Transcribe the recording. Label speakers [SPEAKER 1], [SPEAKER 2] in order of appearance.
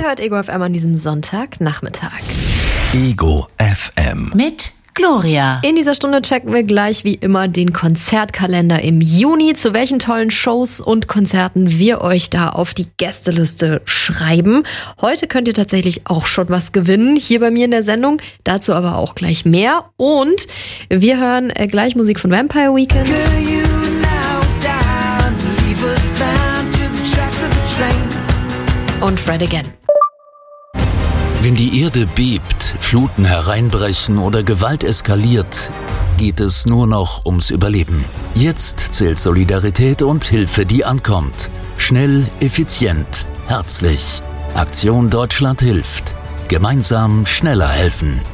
[SPEAKER 1] hört Ego FM an diesem Sonntagnachmittag.
[SPEAKER 2] Ego FM.
[SPEAKER 3] Mit Gloria.
[SPEAKER 1] In dieser Stunde checken wir gleich wie immer den Konzertkalender im Juni, zu welchen tollen Shows und Konzerten wir euch da auf die Gästeliste schreiben. Heute könnt ihr tatsächlich auch schon was gewinnen, hier bei mir in der Sendung. Dazu aber auch gleich mehr. Und wir hören gleich Musik von Vampire Weekend. Und Fred Again.
[SPEAKER 4] Wenn die Erde bebt, Fluten hereinbrechen oder Gewalt eskaliert, geht es nur noch ums Überleben. Jetzt zählt Solidarität und Hilfe, die ankommt. Schnell, effizient, herzlich. Aktion Deutschland hilft. Gemeinsam schneller helfen.